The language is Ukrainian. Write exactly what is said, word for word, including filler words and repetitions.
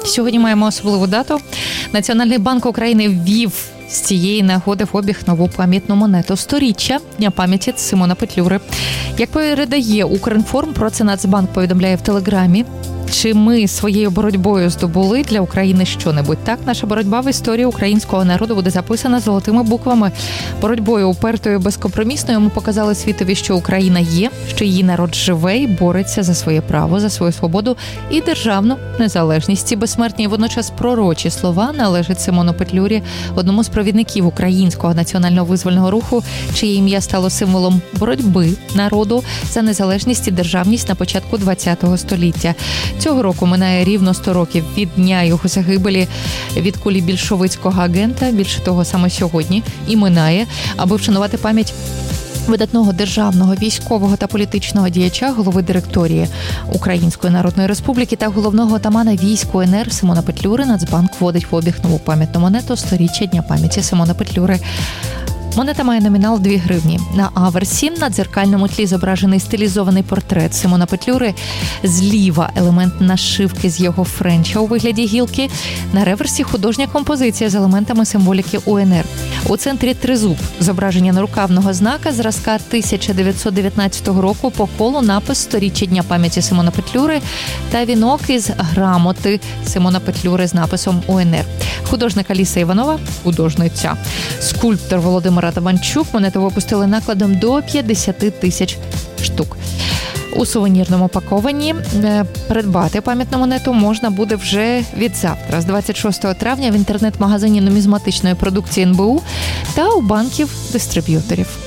Сьогодні маємо особливу дату. Національний банк України ввів з цієї нагоди в обіг нову пам'ятну монету сторіччя Дня пам'яті Симона Петлюри. Як передає Укрінформ, про це Нацбанк повідомляє в Телеграмі. Чи ми своєю боротьбою здобули для України що-небудь? Так, наша боротьба в історії українського народу буде записана золотими буквами. Боротьбою упертою, безкомпромісною ми показали світові, що Україна є, що її народ живе і бореться за своє право, за свою свободу і державну незалежність. Ці безсмертні і водночас пророчі слова належать Симону Петлюрі, одному з провідників українського національного визвольного руху, чиє ім'я стало символом боротьби народу за незалежність і державність на початку ХХ століття. Цього року минає рівно сто років від дня його загибелі від кулі більшовицького агента, більше того, саме сьогодні і минає, аби вшанувати пам'ять видатного державного, військового та політичного діяча, голови директорії Української Народної Республіки та головного отамана військ УНР Симона Петлюри. Нацбанк вводить в обіг нову пам'ятну монету сторіччя Дня пам'яті Симона Петлюри. Монета має номінал дві гривні. На аверсі на дзеркальному тлі зображений стилізований портрет Симона Петлюри. Зліва елемент нашивки з його френча у вигляді гілки. На реверсі художня композиція з елементами символіки УНР. У центрі тризуб зображення нарукавного знака зразка тисяча дев'ятсот дев'ятнадцятого року по колу напис «Сторіччя Дня пам'яті Симона Петлюри» та вінок із грамоти Симона Петлюри з написом УНР. Художник Аліса Іванова, художниця, скульптор Володимир Атаманчук монету випустили накладом до п'ятдесят тисяч штук. У сувенірному пакованні придбати пам'ятну монету можна буде вже від завтра, з двадцять шостого травня, в інтернет-магазині нумізматичної продукції ен бе у та у банків-дистриб'юторів.